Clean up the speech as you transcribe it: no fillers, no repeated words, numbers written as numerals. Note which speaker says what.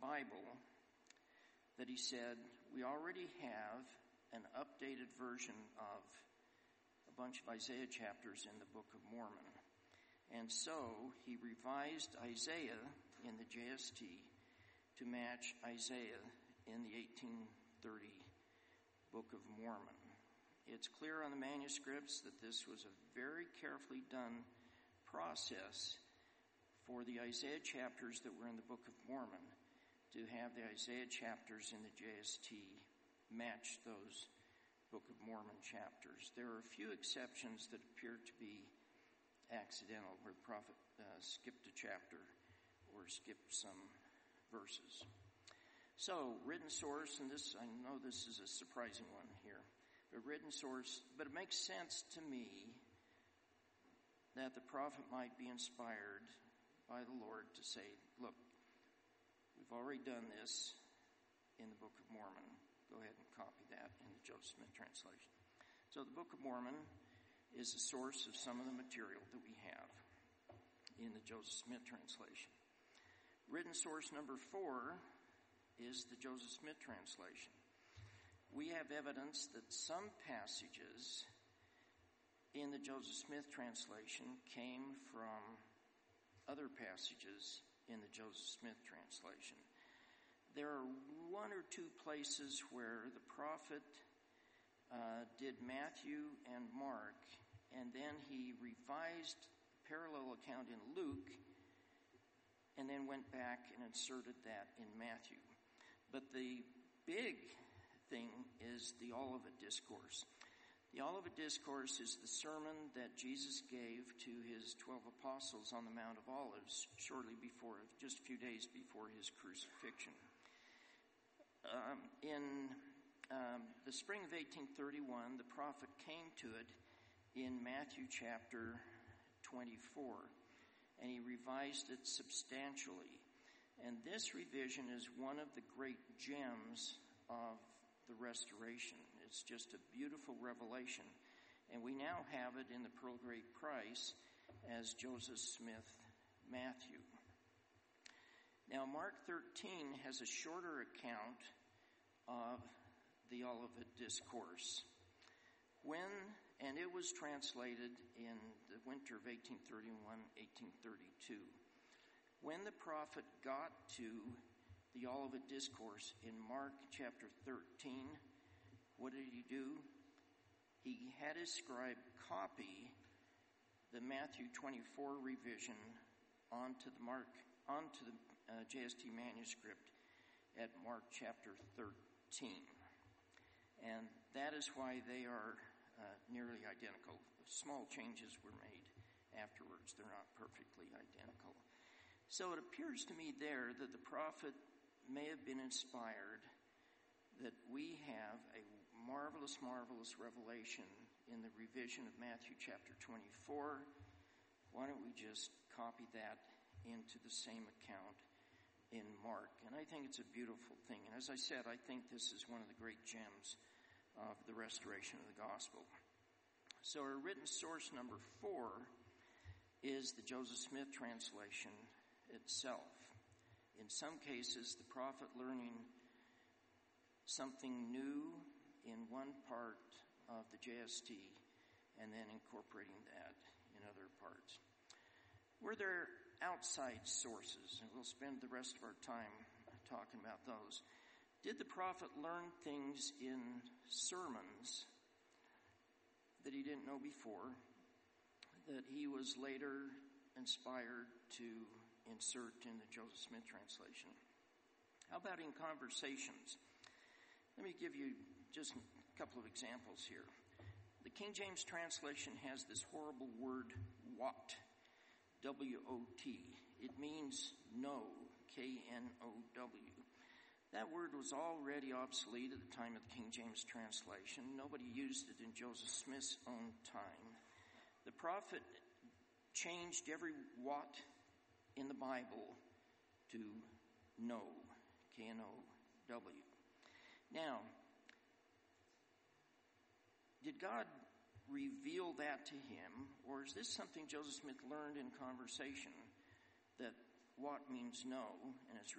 Speaker 1: Bible that he said, we already have an updated version of a bunch of Isaiah chapters in the Book of Mormon. And so he revised Isaiah in the JST to match Isaiah in the 1830 Book of Mormon. It's clear on the manuscripts that this was a very carefully done process for the Isaiah chapters that were in the Book of Mormon to have the Isaiah chapters in the JST match those Book of Mormon chapters. There are a few exceptions that appear to be accidental, where the prophet skipped a chapter or skipped some verses. So, written source, and this, I know this is a surprising one here, but written source, but it makes sense to me that the prophet might be inspired by the Lord to say, look, we've already done this in the Book of Mormon. Go ahead and copy that in the Joseph Smith translation. So the Book of Mormon is the source of some of the material that we have in the Joseph Smith translation. Written source number 4 is the Joseph Smith translation. We have evidence that some passages in the Joseph Smith translation came from other passages in the Joseph Smith translation. There are one or two places where the prophet did Matthew and Mark, and then he revised the parallel account in Luke, and then went back and inserted that in Matthew. But the big thing is the Olivet Discourse. The Olivet Discourse is the sermon that Jesus gave to his 12 apostles on the Mount of Olives shortly before, just a few days before his crucifixion. In the spring of 1831, the prophet came to it in Matthew chapter 24, and he revised it substantially. And this revision is one of the great gems of the Restoration. It's just a beautiful revelation. And we now have it in the Pearl Great Price as Joseph Smith Matthew. Now, Mark 13 has a shorter account of the Olivet Discourse. And it was translated in the winter of 1831-1832. When the prophet got to the Olivet Discourse in Mark chapter 13, what did he do? He had his scribe copy the Matthew 24 revision onto the JST manuscript at Mark chapter 13. And that is why they are nearly identical. Small changes were made afterwards. They're not perfectly identical. So it appears to me there that the prophet may have been inspired, that we have a marvelous, marvelous revelation in the revision of Matthew chapter 24. Why don't we just copy that into the same account in Mark? And I think it's a beautiful thing. And as I said, I think this is one of the great gems of the restoration of the gospel. So our written source number 4 is the Joseph Smith translation itself. In some cases, the prophet learning something new in one part of the JST and then incorporating that in other parts. Were there outside sources? And we'll spend the rest of our time talking about those. Did the prophet learn things in sermons that he didn't know before, that he was later inspired to insert in the Joseph Smith translation? How about in conversations? Let me give you just a couple of examples here. The King James translation has this horrible word, what, W-O-T. It means know, K-N-O-W. That word was already obsolete at the time of the King James translation. Nobody used it in Joseph Smith's own time. The prophet changed every what in the Bible to know, K-N-O-W. Now, did God reveal that to him, or is this something Joseph Smith learned in conversation, that what means no, and it's